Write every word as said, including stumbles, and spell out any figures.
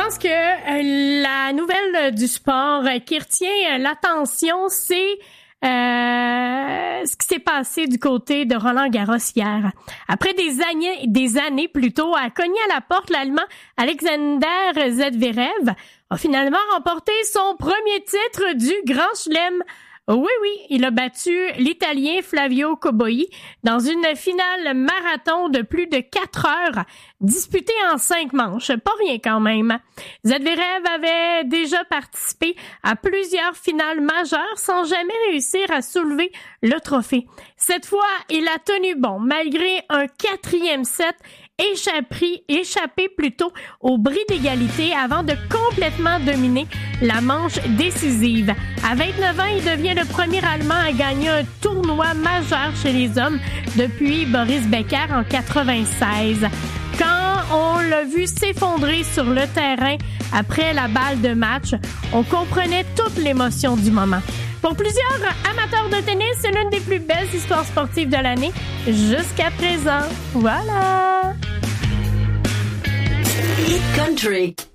pense que euh, la nouvelle du sport euh, qui retient euh, l'attention, c'est euh, ce qui s'est passé du côté de Roland Garros hier. Après des années, des années plutôt, à cogner à la porte, l'Allemand Alexander Zverev a finalement remporté son premier titre du Grand Chelem. Oui, oui, il a battu l'Italien Flavio Cobolli dans une finale marathon de plus de quatre heures, disputée en cinq manches. Pas rien quand même. Zverev avait déjà participé à plusieurs finales majeures sans jamais réussir à soulever le trophée. Cette fois, il a tenu bon, malgré un quatrième set échappé, échappé plutôt au bris d'égalité avant de complètement dominer la manche décisive. À vingt-neuf ans, il devient le premier Allemand à gagner un tournoi majeur chez les hommes depuis Boris Becker en quatre-vingt-seize. Quand on l'a vu s'effondrer sur le terrain après la balle de match, on comprenait toute l'émotion du moment. Pour plusieurs amateurs de tennis, c'est l'une des plus belles histoires sportives de l'année jusqu'à présent. Voilà! Hit Country.